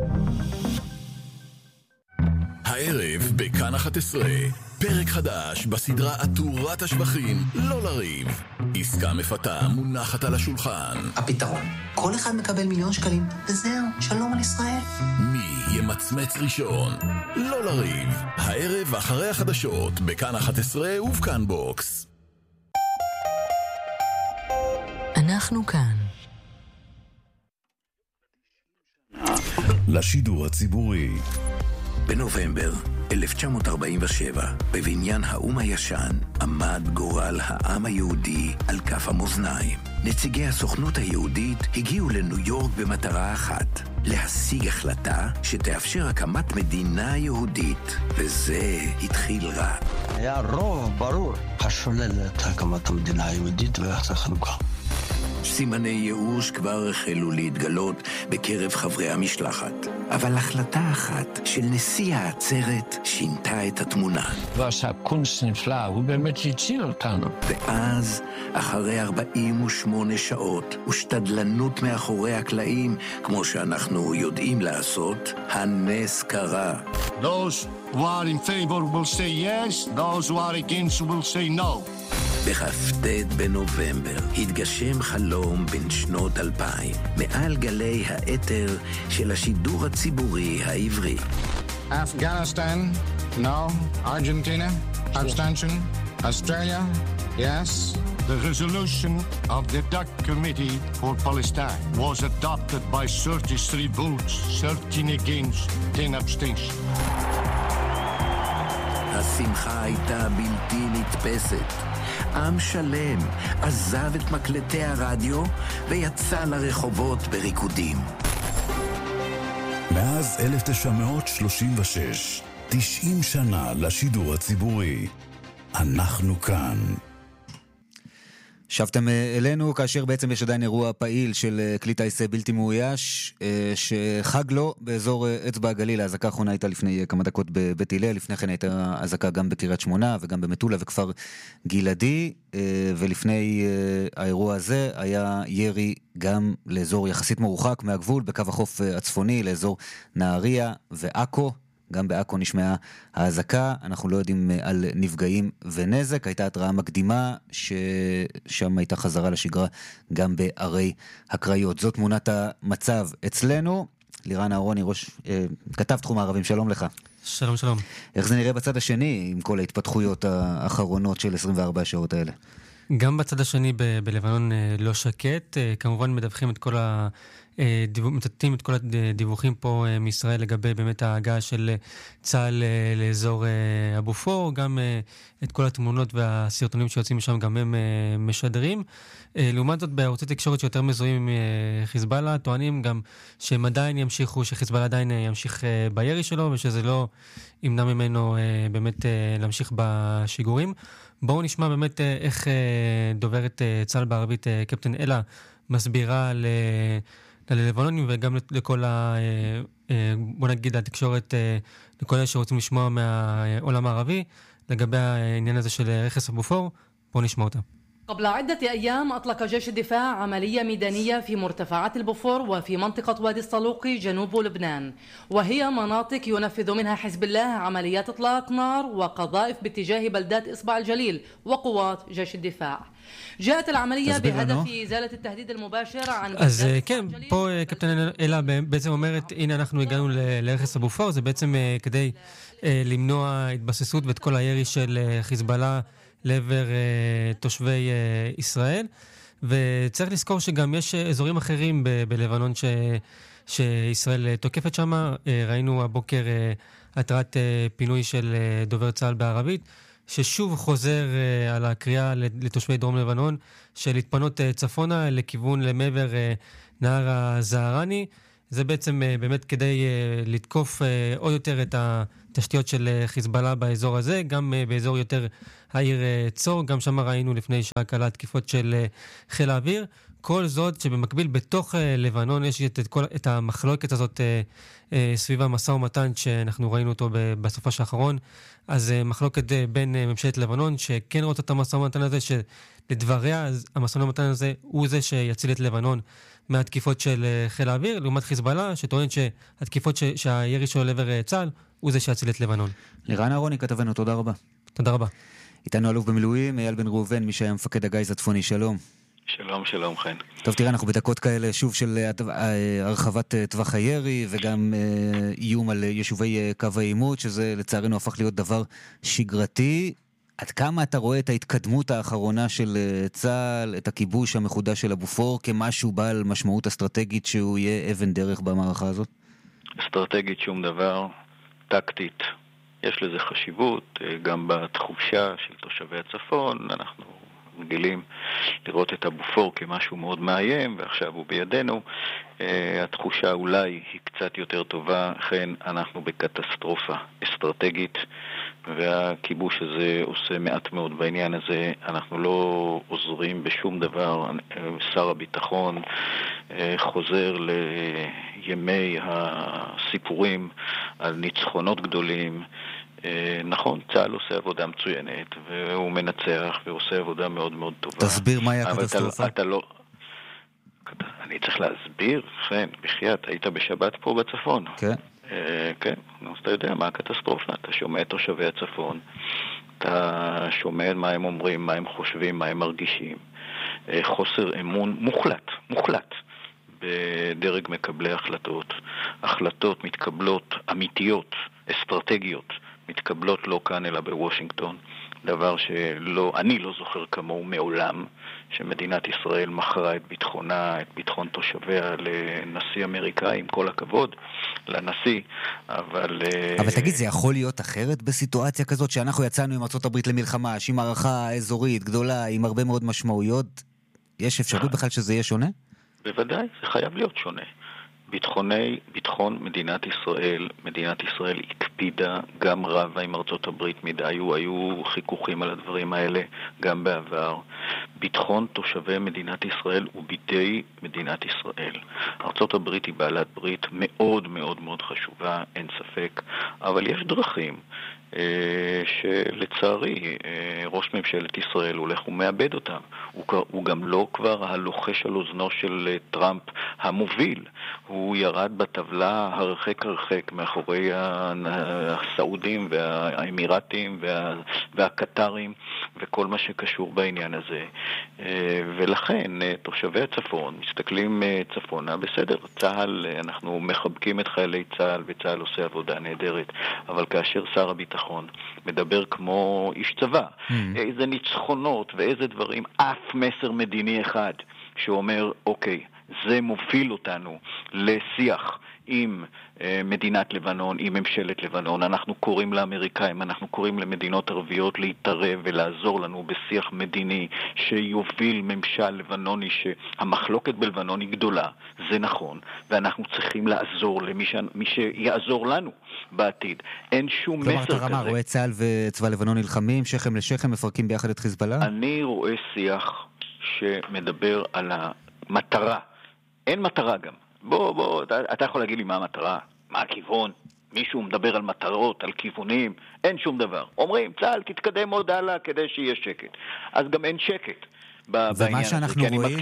הערב בכאן 11, פרק חדש בסדרה עטורת השבחים, לא לריב. עסקה מפתה מונחת על השולחן. הפתרון, כל אחד מקבל מיליון שקלים, וזהו, שלום על ישראל. מי ימצמץ ראשון? לא לריב. הערב אחרי החדשות, בכאן 11 ובכאן בוקס. אנחנו כאן. לשידור הציבורי. בנובמבר 1947, בבניין האום הישן, עמד גורל העם היהודי על כף המאזניים. נציגי הסוכנות היהודית הגיעו לניו יורק במטרה אחת, להשיג החלטה שתאפשר הקמת מדינה יהודית, וזה התחיל רע. היה רוב ברור השולל את הקמת המדינה היהודית ואיך החלוקה. סימני ייאוש כבר החלו להתגלות בקרב חברי המשלחת. אבל החלטה אחת של נשיא העצרת שינתה את התמונה. הוא עשה קונס נפלא, הוא באמת הציל אותנו. ואז, אחרי 48 שעות ושתדלנות מאחורי הקלעים, כמו שאנחנו יודעים לעשות, הנס קרה. Those who are in favor will say yes, those who are against will say no. בכ"ט בנובמבר התגשם חלום בין שנות 2000 מעל גלי האתר של השידור הציבורי העברי. Afghanistan, no. Argentina, abstention. Australia, yes. The resolution of the DAC Committee for Palestine was adopted by 33 votes, 13 against, 10 abstention. השמחה הייתה בלתי נתפסת. עם שלם עזב את מקלטי הרדיו ויצא לרחובות בריקודים. מאז 1936, 90 שנה לשידור הציבורי. אנחנו כאן. שבתם אלינו כאשר בעצם יש עדיין אירוע פעיל של כלי טיס בלתי מאויש שחג לו באזור אצבע הגליל. ההזקה האחרונה הייתה לפני כמה דקות בבית הלל, לפני כן הייתה הזקה גם בקריית שמונה וגם במטולה וכפר גלעדי, ולפני האירוע הזה היה ירי גם לאזור יחסית מרוחק מהגבול בקו החוף הצפוני, לאזור נהריה ועכו. גם בעכו נשמעה ההזקה, אנחנו לא יודעים על נפגעים ונזק. הייתה התראה מקדימה ששם הייתה חזרה לשגרה גם בערי הקריות. זאת תמונת המצב אצלנו. לירן אהרוני, כתב תחום הערבים, שלום לך. שלום, שלום. איך זה נראה בצד השני עם כל ההתפתחויות האחרונות של 24 השעות האלה? גם בצד השני בלבנון לא שקט, כמובן מדווחים את כל מצטטים את כל הדיווחים פה מישראל לגבי באמת ההגעה של צה"ל לאזור אבו פור, גם את כל התמונות והסרטונים שיוצאים משם גם הם משדרים. לעומת זאת, בערוצי תקשורת שיותר מזוהים עם חיזבאללה, טוענים גם שהם עדיין ימשיכו, שחיזבאללה עדיין ימשיך בירי שלו, ושזה לא ימנע ממנו באמת להמשיך בשיגורים. בואו נשמע באמת איך דוברת צה"ל בערבית, קפטן אלה, מסבירה ללבנונים וגם לכל בוא נגיד התקשורת, לכל אלה שרוצים לשמוע מהעולם הערבי לגבי העניין הזה של רכס אבו פור. בואו נשמע אותה. قبل عدة أيام أطلق جيش الدفاع عملية ميدانية في مرتفعات البوفور وفي منطقة وادي الصلوقي جنوب لبنان، وهي مناطق ينفذ منها حزب الله عمليات إطلاق نار وقذائف باتجاه بلدات إصبع الجليل وقوات جيش الدفاع. جاءت العملية بهدف إزالة التهديد المباشر عن אז כן, פה קפטן אלה בעצם אומרת, הנה אנחנו הגענו לרכס אבו פור, זה בעצם כדי למנוע התבססות ואת כל הירי של חיזבאללה לעבר תושבי ישראל. וצריך לזכור שגם יש אזורים אחרים בלבנון שישראל תוקפת שם. ראינו הבוקר התראת פינוי של דובר צה"ל בערבית, ששוב חוזר על הקריאה לתושבי דרום לבנון של להתפנות צפונה לכיוון למעבר נהר הזהרני. זה בעצם באמת כדי לתקוף עוד יותר את התשתיות של חיזבאללה באזור הזה, גם באזור יותר העיר צור, גם שם ראינו לפני שעה קלה תקיפות של חיל האוויר. כל זאת שבמקביל בתוך לבנון יש את המחלוקת הזאת סביב המשא ומתן שאנחנו ראינו אותו בסוף האחרון. אז מחלוקת בין ממשלת לבנון שכן רוצה את המשא ומתן הזה, לדבריה, אז המשא ומתן הזה הוא זה שיציל את לבנון מהתקיפות של חיל האוויר, לעומת חיזבאללה, שטוען שהתקיפות שהירי שלו לעבר צה"ל, הוא זה שיציל את לבנון. לירן אהרוני כתבנו, תודה רבה. תודה רבה. איתנו אלוף במילואים, אייל בן ראובן, מי שהיה מפקד הגיס הצפוני, שלום. שלום, שלום, חן. טוב, תראה, אנחנו בדקות כאלה שוב של הרחבת טווח הירי, וגם איום על יישובי קו העימות, שזה לצערנו הפך להיות דבר שגרתי. עד כמה אתה רואה את ההתקדמות האחרונה של צה"ל, את הכיבוש המחודש של הבופור, כמשהו בעל משמעות אסטרטגית שהוא יהיה אבן דרך במערכה הזאת? אסטרטגית שום דבר, טקטית. יש לזה חשיבות, גם בתחושה של תושבי הצפון, אנחנו רגילים לראות את הבופור כמשהו מאוד מאיים, ועכשיו הוא בידינו. התחושה אולי היא קצת יותר טובה, לכן אנחנו בקטסטרופה אסטרטגית, והכיבוש הזה עושה מעט מאוד בעניין הזה. אנחנו לא עוזרים בשום דבר. שר הביטחון חוזר לימי הסיפורים על ניצחונות גדולים. נכון, צה"ל עושה עבודה מצוינת, והוא מנצח ועושה עבודה מאוד מאוד טובה. תסביר מה היה הקטסטרופה. אתה לא... אני צריך להסביר, כן, בחייאת, היית בשבת פה בצפון. כן. כן, אז אתה יודע מה הקטסטרופה, אתה שומע את תושבי הצפון, אתה שומע מה הם אומרים, מה הם חושבים, מה הם מרגישים. חוסר אמון מוחלט בדרג מקבלי החלטות. החלטות מתקבלות אמיתיות, אסטרטגיות, מתקבלות לא כאן אלא בוושינגטון. דבר שאני לא זוכר כמוהו מעולם, שמדינת ישראל מכרה את ביטחונה, את ביטחון תושביה לנשיא אמריקאי, עם כל הכבוד לנשיא, אבל תגיד, זה יכול להיות אחרת בסיטואציה כזאת שאנחנו יצאנו עם ארצות הברית למלחמה, שהיא מערכה אזורית גדולה, עם הרבה מאוד משמעויות? יש אפשרות בכלל שזה יהיה שונה? בוודאי, זה חייב להיות שונה. ביטחון מדינת ישראל הקפידה, גם רבה עם ארצות הברית מדי, היו חיכוכים על הדברים האלה גם בעבר. ביטחון תושבי מדינת ישראל הוא בידי מדינת ישראל. ארצות הברית היא בעלת ברית מאוד מאוד מאוד חשובה, אין ספק, אבל יש דרכים שלצערי ראש ממשלת ישראל הולך ומאבד אותם. הוא גם לא כבר הלוחש על אוזנו של טראמפ המוביל. הוא ירד בטבלה הרחק מאחורי הסעודים והאמירתים והקטרים וכל מה שקשור בעניין הזה. ולכן תושבי הצפון מסתכלים צפונה, בסדר, צה"ל, אנחנו מחבקים את חיילי צה"ל וצה"ל עושה עבודה נהדרת, אבל כאשר שר הביטחון מדבר כמו איש צבא, איזה ניצחונות ואיזה דברים, אף מסר מדיני אחד שאומר, אוקיי, זה מוביל אותנו לשיח עם מדינת לבנון, עם ממשלת לבנון. אנחנו קוראים לאמריקאים, אנחנו קוראים למדינות ערביות להתערב ולעזור לנו בשיח מדיני שיוביל ממשל לבנוני, שהמחלוקת בלבנון היא גדולה, זה נכון, ואנחנו צריכים לעזור למי שיעזור לנו בעתיד. אין שום מסר כזה. כלומר, אתה רואה צה"ל וצבא לבנון נלחמים, שכם לשכם, מפרקים ביחד את חיזבאללה? אני רואה שיח שמדבר על המטרה. אין מטרה גם. בוא, אתה יכול להגיד לי מה המטרה, מה הכיוון, מישהו מדבר על מטרות, על כיוונים, אין שום דבר. אומרים, צה"ל תתקדם עוד הלאה כדי שיהיה שקט. אז גם אין שקט ומה שאנחנו רואים,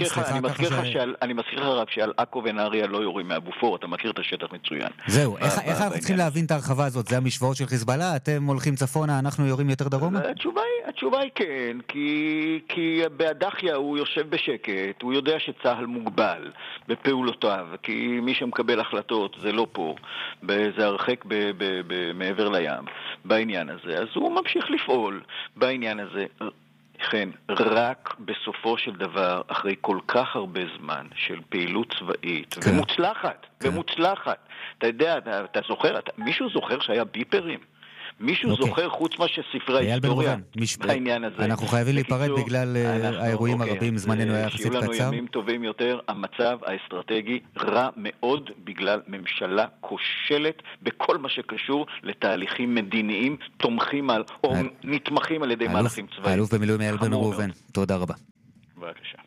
אני מזכיר לך רק שעל עכו ונהריה לא יורים מהבופור, אתה מכיר את השטח מצוין. זהו, איך אנחנו צריכים להבין את ההרחבה הזאת? זה המשוואות של חיזבאללה, אתם הולכים צפונה, אנחנו יורים יותר דרומה? התשובה היא כן, כי בהדחיה הוא יושב בשקט, הוא יודע שצהל מוגבל בפעולותיו, כי מי שמקבל החלטות זה לא פה, זה הרחק מעבר לים בעניין הזה, אז הוא ממשיך לפעול בעניין הזה. כן, רק בסופו של דבר, אחרי כל כך הרבה זמן של פעילות צבאית, ומוצלחת, אתה יודע, אתה זוכר, מישהו זוכר שהיה ביפרים? מישהו זוכר חוץ מה שספרי ההיסטוריה בעניין הזה? אנחנו חייבים להיפרד בגלל האירועים הרבים, זמננו היה יחסית קצר. שיהיו לנו ימים טובים יותר, המצב האסטרטגי רע מאוד בגלל ממשלה כושלת בכל מה שקשור לתהליכים מדיניים, תומכים על, או נתמכים על ידי מהלכים צבאיים. האלוף במילואים אייל בן ראובן, תודה רבה. בבקשה.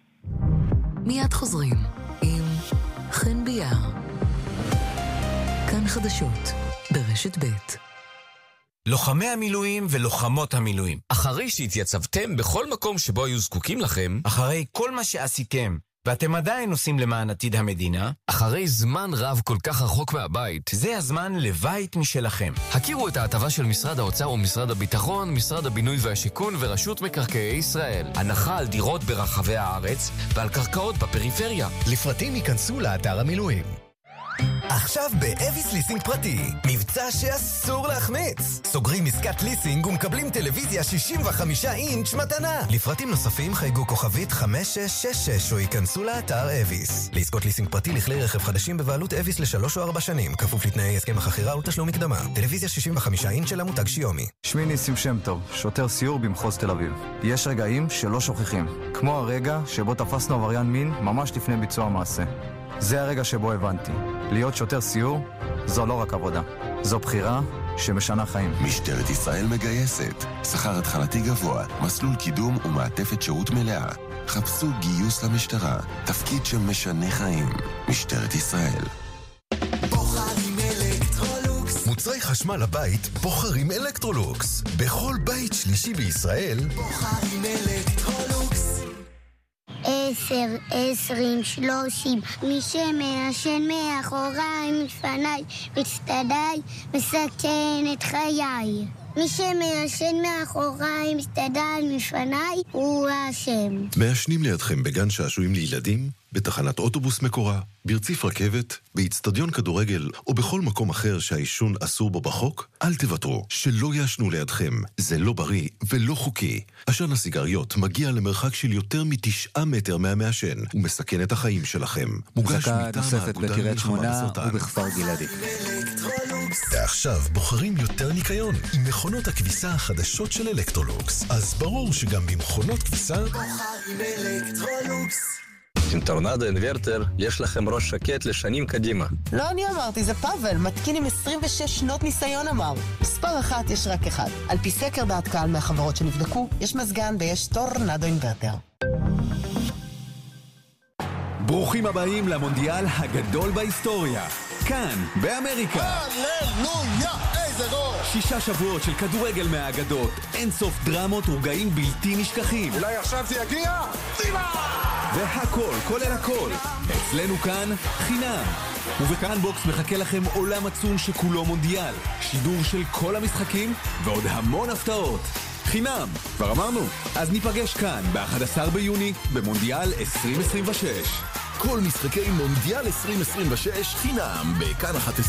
מיד חוזרים עם חן ביאר. כאן חדשות ברשת ב'. לוחמי המילואים ולוחמות המילואים. אחרי שהתייצבתם בכל מקום שבו היו זקוקים לכם, אחרי כל מה שעשיתם, ואתם עדיין עושים למען עתיד המדינה, אחרי זמן רב כל כך רחוק מהבית, זה הזמן לבית משלכם. הכירו את ההטבה של משרד האוצר ומשרד הביטחון, משרד הבינוי והשיכון ורשות מקרקעי ישראל. הנחה על דירות ברחבי הארץ ועל קרקעות בפריפריה. לפרטים ייכנסו לאתר המילואים. עכשיו באביס ליסינג פרטי, מבצע שאסור להחמיץ. סוגרים עסקת ליסינג ומקבלים טלוויזיה 65 אינץ' מתנה. לפרטים נוספים חייגו כוכבית 5666 או ייכנסו לאתר אביס. לעסקות ליסינג פרטי לכלי רכב חדשים בבעלות אביס ל3 או 4 שנים, כפוף לתנאי הסכם החכירה ותשלום מקדמה. טלוויזיה 65 אינץ' של המותג שיומי. שמי ניסים שם טוב, שוטר סיור במחוז תל אביב. יש רגעים שלא שוכחים, כמו הרגע שבו תפסנו עבריין מין ממש לפני ביצוע המעשה. זה הרגע שבו הבנתי. להיות שוטר סיור זו לא רק עבודה. זו בחירה שמשנה חיים. משטרת ישראל מגייסת. שכר התחלתי גבוה, מסלול קידום ומעטפת שירות מלאה. חפשו גיוס למשטרה. תפקיד שמשנה חיים. משטרת ישראל. בוחרים אלקטרולוקס. מוצרי חשמל לבית בוחרים אלקטרולוקס. בכל בית שלישי בישראל בוחרים אלקטרולוקס. 10, 20, 30, מי שמעשן מאחוריי, מפניי, מצדדיי, מסכן את חיי. מי שמעשן מאחוריי, מצדדיי, מפניי, הוא האשם. מעשנים לידכם בגן שעשועים לילדים, בתחנת אוטובוס מקורה, ברציף רכבת, באצטדיון כדורגל או בכל מקום אחר שהעישון אסור בו בחוק, אל תוותרו, שלא יעשנו לידכם. זה לא בריא ולא חוקי. עשן הסיגריות מגיע למרחק של יותר מ9 מטר מהמעשן ומסכן את החיים שלכם. מוגש אזעקה נוספת בקריית שמונה ובכפר גלעדי. ועכשיו בוחרים יותר ניקיון עם מכונות הכביסה החדשות של אלקטרולוקס. אז ברור שגם במכונות כביסה בוחרים אלקטרולוקס. עם טורנדו אינוורטר יש לכם ראש שקט לשנים קדימה. לא אני אמרתי, זה פאבל, מתקין עם 26 שנות ניסיון אמר. מספר אחת יש רק אחד. על פי סקר דעת קהל מהחברות שנבדקו, יש מזגן ויש טורנדו אינוורטר. ברוכים הבאים למונדיאל הגדול בהיסטוריה. כאן, באמריקה. הללויה, איזה גול! 6 שבועות של כדורגל מהאגדות, אין סוף דרמות ורגעים בלתי נשכחים. אולי עכשיו זה יגיע? טילה! והכל, כולל הכל, אצלנו כאן חינם. ובכאן בוקס מחכה לכם עולם עצום שכולו מונדיאל, שידור של כל המשחקים ועוד המון הפתעות. חינם, כבר אמרנו. אז ניפגש כאן ב-11 ביוני במונדיאל 2026. כל משחקי מונדיאל 2026 חינם בכאן 11.